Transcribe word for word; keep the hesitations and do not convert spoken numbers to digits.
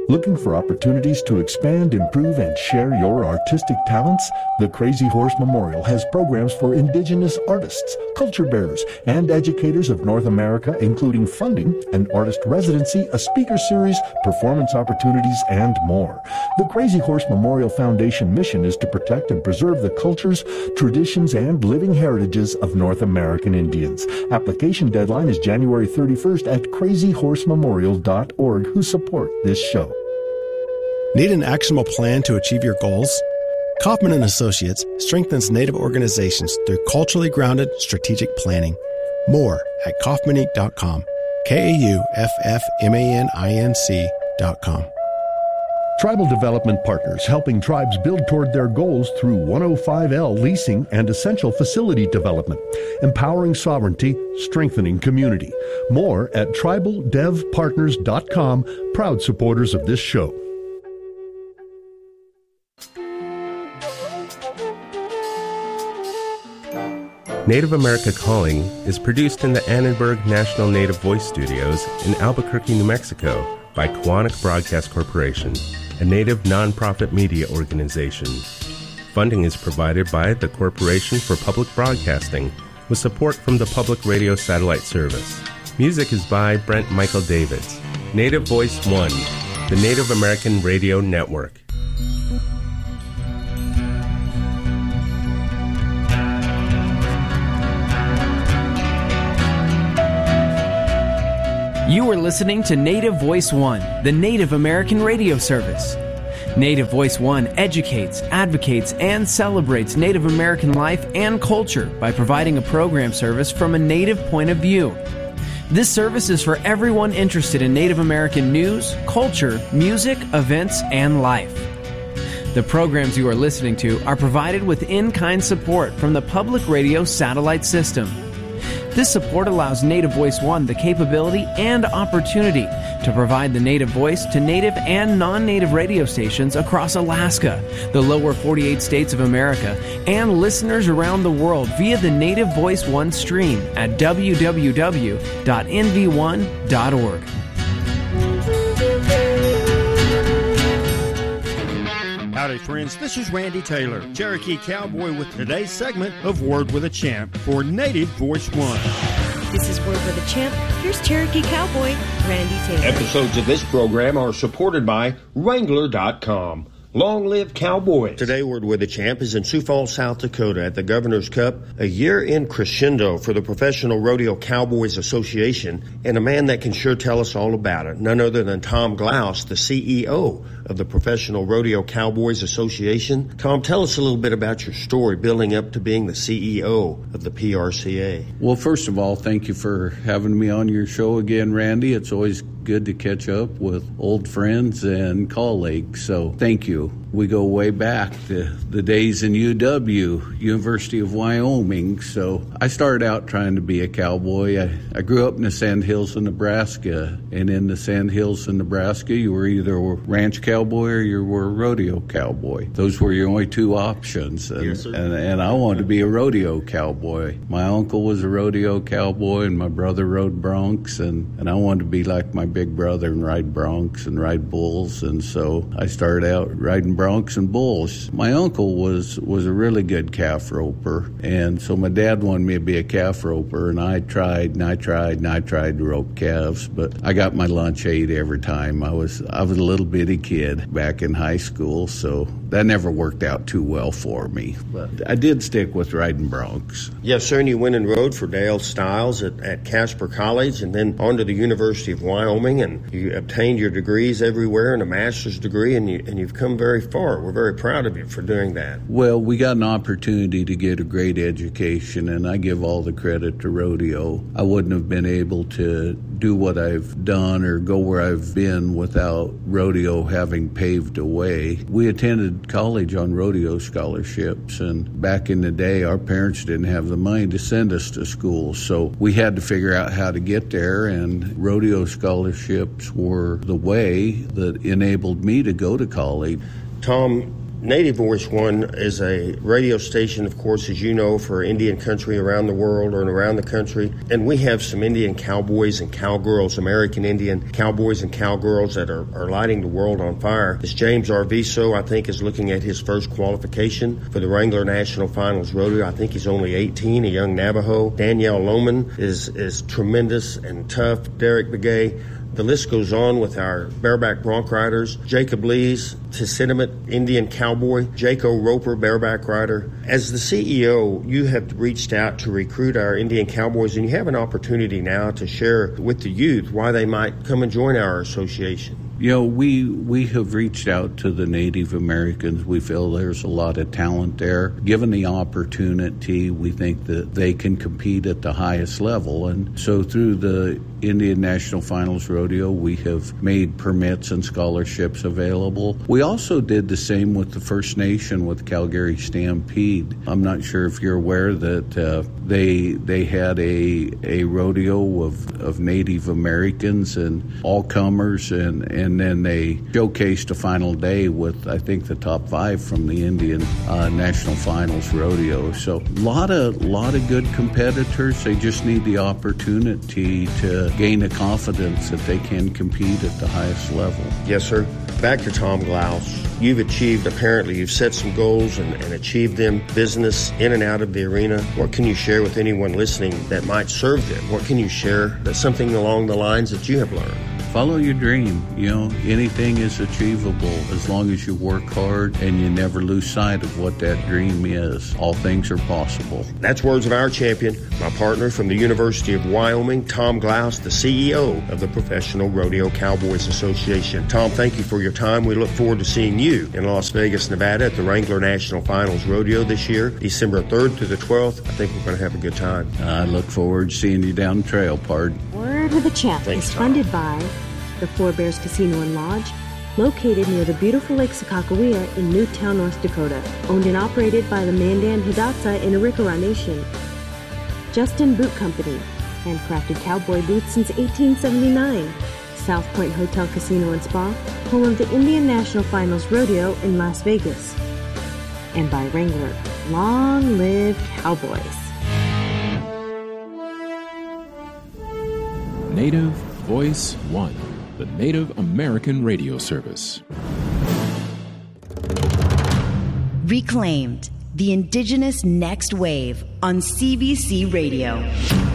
Looking for opportunities to expand, improve, and share your artistic talents? The Crazy Horse Memorial has programs for Indigenous artists, culture bearers, and educators of North America, including funding, an artist residency, a speaker series, performance opportunities, and more. The Crazy Horse Memorial Foundation mission is to protect and preserve the cultures, traditions, and living heritages of North American Indians. Application deadline is January thirty-first at crazy horse memorial dot org, who support this show. Need an actionable plan to achieve your goals? Kaufman and Associates strengthens Native organizations through culturally grounded strategic planning. More at kaufman inc dot com. K A U F F M A N I N C dot com. Tribal Development Partners, helping tribes build toward their goals through one oh five L leasing and essential facility development, empowering sovereignty, strengthening community. More at tribal dev partners dot com, proud supporters of this show. Native America Calling is produced in the Annenberg National Native Voice Studios in Albuquerque, New Mexico by Quantic Broadcast Corporation, a Native nonprofit media organization. Funding is provided by the Corporation for Public Broadcasting with support from the Public Radio Satellite Service. Music is by Brent Michael Davids. Native Voice One, the Native American Radio Network. You are listening to Native Voice One, the Native American radio service. Native Voice One educates, advocates, and celebrates Native American life and culture by providing a program service from a Native point of view. This service is for everyone interested in Native American news, culture, music, events, and life. The programs you are listening to are provided with in-kind support from the Public Radio Satellite System. This support allows Native Voice One the capability and opportunity to provide the Native voice to Native and non-Native radio stations across Alaska, the lower forty-eight states of America, and listeners around the world via the Native Voice One stream at w w w dot n v one dot org. Howdy, friends. This is Randy Taylor, Cherokee Cowboy, with today's segment of Word with a Champ for Native Voice One. This is Word with a Champ. Here's Cherokee Cowboy, Randy Taylor. Episodes of this program are supported by Wrangler dot com. Long live Cowboys. Today, Word with a Champ is in Sioux Falls, South Dakota at the Governor's Cup, a year in crescendo for the Professional Rodeo Cowboys Association, and a man that can sure tell us all about it, none other than Tom Glaus, the C E O of the Professional Rodeo Cowboys Association. Tom, tell us a little bit about your story building up to being the C E O of the P R C A. Well, first of all, thank you for having me on your show again, Randy. It's always good to catch up with old friends and colleagues, so thank you. We go way back to the days in U W, University of Wyoming, so I started out trying to be a cowboy. I, I grew up in the Sandhills of Nebraska, and in the Sandhills of Nebraska, you were either a ranch cowboy or you were a rodeo cowboy. Those were your only two options, and, yes, sir. and, and I wanted to be a rodeo cowboy. My uncle was a rodeo cowboy, and my brother rode broncs, and, and I wanted to be like my big brother and ride broncs and ride bulls, and so I started out riding broncs and bulls. My uncle was was a really good calf roper, and so my dad wanted me to be a calf roper, and I tried and I tried and I tried to rope calves, but I got my lunch ate every time. I was I was a little bitty kid back in high school, so that never worked out too well for me. But I did stick with riding broncs. Yes, sir, and you went and rode for Dale Stiles at, at Casper College, and then on to the University of Wyoming, and you obtained your degrees everywhere and a master's degree, and, you, and you've come very far. We're very proud of you for doing that. Well, we got an opportunity to get a great education, and I give all the credit to rodeo. I wouldn't have been able to do what I've done or go where I've been without rodeo having paved a way. We attended college on rodeo scholarships, and back in the day, our parents didn't have the money to send us to school, so we had to figure out how to get there, and rodeo scholarships were the way that enabled me to go to college. Tom, Native Voice One is a radio station, of course, as you know, for Indian country around the world or around the country. And we have some Indian cowboys and cowgirls, American Indian cowboys and cowgirls that are, are lighting the world on fire. This James Arvizo, I think, is looking at his first qualification for the Wrangler National Finals Rodeo. I think he's only eighteen, a young Navajo. Danielle Lohman is, is tremendous and tough. Derek Begay. The list goes on with our bareback bronc riders. Jacob Lees, Tissitimit Indian cowboy. Jaco Roper, bareback rider. As the C E O, you have reached out to recruit our Indian cowboys, and you have an opportunity now to share with the youth why they might come and join our association. You know, we we have reached out to the Native Americans. We feel there's a lot of talent there. Given the opportunity, we think that they can compete at the highest level. And so through the Indian National Finals Rodeo, we have made permits and scholarships available. We also did the same with the First Nation with Calgary Stampede. I'm not sure if you're aware that uh, they they had a a rodeo of, of Native Americans and all comers, and, and And then they showcased a final day with, I think, the top five from the Indian uh, National Finals Rodeo. So a lot of, lot of good competitors. They just need the opportunity to gain the confidence that they can compete at the highest level. Yes, sir. Back to Tom Glaus. You've achieved, apparently, you've set some goals and, and achieved them, business in and out of the arena. What can you share with anyone listening that might serve them? What can you share that's something along the lines that you have learned? Follow your dream. You know, anything is achievable as long as you work hard and you never lose sight of what that dream is. All things are possible. That's words of our champion, my partner from the University of Wyoming, Tom Glaus, the C E O of the Professional Rodeo Cowboys Association. Tom, thank you for your time. We look forward to seeing you in Las Vegas, Nevada at the Wrangler National Finals Rodeo this year, December third through the twelfth. I think we're going to have a good time. I look forward to seeing you down the trail, pard. Word with the Champ Thanks, is Tom. funded by the Four Bears Casino and Lodge, located near the beautiful Lake Sakakawea in Newtown, North Dakota. Owned and operated by the Mandan Hidatsa in Arikara Nation. Justin Boot Company, handcrafted cowboy boots since eighteen seventy-nine. South Point Hotel Casino and Spa, home of the Indian National Finals Rodeo in Las Vegas. And by Wrangler. Long live Cowboys. Native Voice One, the Native American radio service. Reclaimed, the Indigenous Next Wave on C B C Radio.